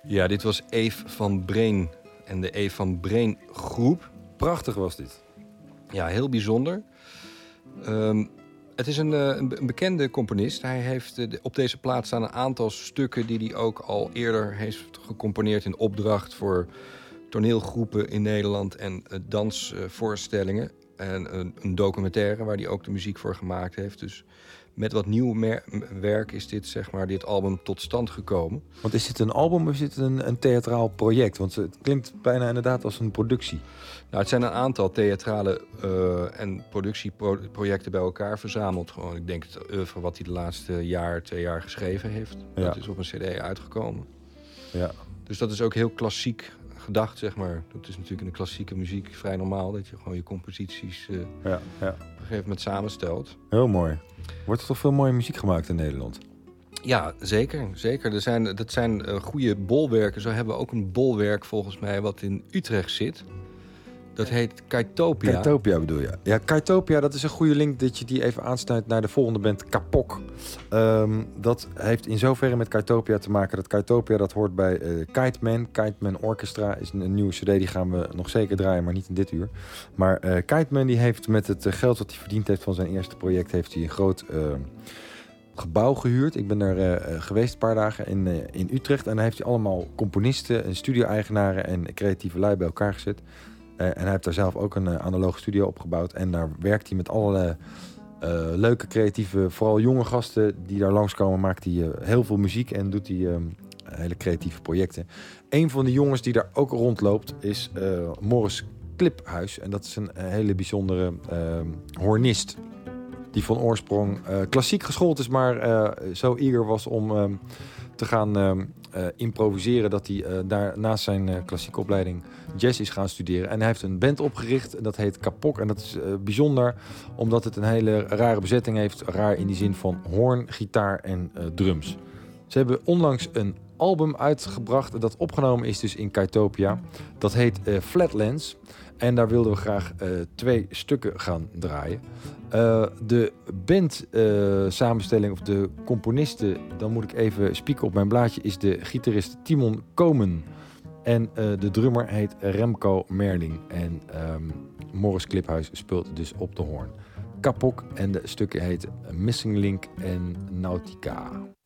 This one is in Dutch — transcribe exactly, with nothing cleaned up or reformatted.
Ja, dit was Eve van Breen en de Eve van Breen groep. Prachtig was dit. Ja, heel bijzonder. Um, het is een, een, een bekende componist. Hij heeft uh, op deze plaat staan een aantal stukken die hij ook al eerder heeft gecomponeerd in opdracht voor toneelgroepen in Nederland en uh, dansvoorstellingen. Uh, en een, een documentaire waar hij ook de muziek voor gemaakt heeft. Dus met wat nieuw mer- werk is dit, zeg maar, dit album tot stand gekomen. Want is dit een album of is dit een, een theatraal project? Want het klinkt bijna inderdaad als een productie. Nou, het zijn een aantal theatrale uh, en productieprojecten bij elkaar verzameld. Gewoon, ik denk het oeuvre wat hij de laatste jaar, twee jaar geschreven heeft. Ja. Dat is op een cd uitgekomen. Ja. Dus dat is ook heel klassiek gedacht, zeg maar. Dat is natuurlijk in de klassieke muziek vrij normaal, dat je gewoon je composities uh, ja, ja. op een gegeven moment samenstelt. Heel mooi. Wordt er toch veel mooie muziek gemaakt in Nederland? Ja, zeker. zeker. Er zijn, dat zijn uh, goede bolwerken. Zo hebben we ook een bolwerk volgens mij wat in Utrecht zit. Dat heet Kaitopia. Kaitopia bedoel je? Ja, Kaitopia, dat is een goede link dat je die even aansluit naar de volgende band, Kapok. Um, dat heeft in zoverre met Kaitopia te maken dat Kaitopia, dat hoort bij uh, Kite Man. Kite Man Orchestra is een, een nieuwe cd, die gaan we nog zeker draaien, maar niet in dit uur. Maar uh, Kite Man die heeft met het uh, geld wat hij verdiend heeft van zijn eerste project, heeft hij een groot uh, gebouw gehuurd. Ik ben er uh, geweest een paar dagen in, uh, in Utrecht en daar heeft hij allemaal componisten en studio-eigenaren en creatieve lui bij elkaar gezet. Uh, en hij heeft daar zelf ook een uh, analoge studio opgebouwd. En daar werkt hij met allerlei uh, leuke, creatieve, vooral jonge gasten die daar langskomen. Maakt hij uh, heel veel muziek en doet hij uh, hele creatieve projecten. Een van de jongens die daar ook rondloopt is uh, Morris Kliphuis. En dat is een uh, hele bijzondere uh, hornist. Die van oorsprong uh, klassiek geschoold is, maar uh, zo eager was om uh, te gaan uh, uh, improviseren. Dat hij uh, daar naast zijn uh, klassieke opleiding jazz is gaan studeren. En hij heeft een band opgericht en dat heet Kapok. En dat is uh, bijzonder omdat het een hele rare bezetting heeft. Raar in die zin van hoorn, gitaar en uh, drums. Ze hebben onlangs een album uitgebracht dat opgenomen is dus in Kaitopia. Dat heet uh, Flatlands. En daar wilden we graag uh, twee stukken gaan draaien. Uh, de band uh, samenstelling of de componisten, dan moet ik even spieken op mijn blaadje, is de gitarist Timon Komen. En uh, de drummer heet Remco Merling. En um, Morris Kliphuis speelt dus op de hoorn. Kapok en de stukken heet Missing Link en Nautica.